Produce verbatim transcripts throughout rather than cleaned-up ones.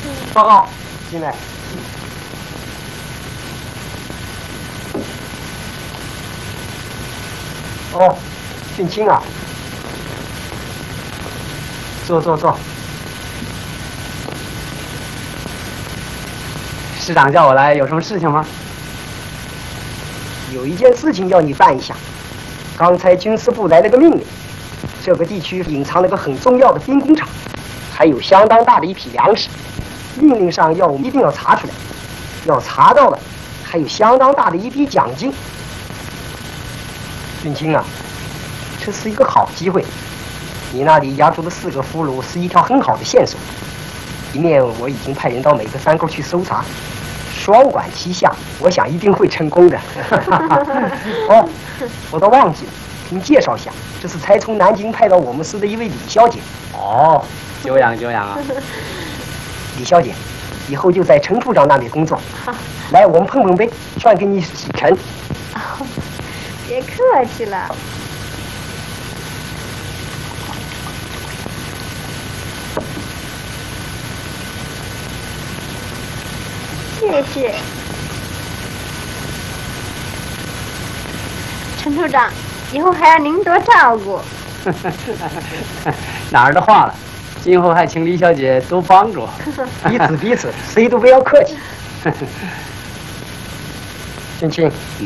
报告，进来。哦，俊清啊，坐坐坐。市长叫我来，有什么事情吗？有一件事情要你办一下。刚才军事部来了个命令，这个地区隐藏了个很重要的兵工厂，还有相当大的一批粮食。命令上要我们一定要查出来，要查到了，还有相当大的一笔奖金。俊清啊，这是一个好机会，你那里押住的四个俘虏是一条很好的线索。一面我已经派人到每个山沟去搜查，双管齐下，我想一定会成功的。哦，我都忘记了，给你介绍一下，这是才从南京派到我们司的一位李小姐。 哦，久仰久仰啊！ 李小姐，以后就在陈处长那里工作。来，我们碰碰杯，算给你洗尘。 哦，别客气了。谢谢，陈处长，以后还要您多照顾。 哪儿的话了，今后还请李小姐多帮助。 彼此彼此，谁都不要客气。俊清，嗯，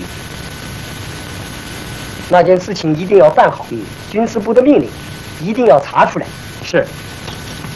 那件事情一定要办好。嗯，军事部的命令一定要查出来。 是。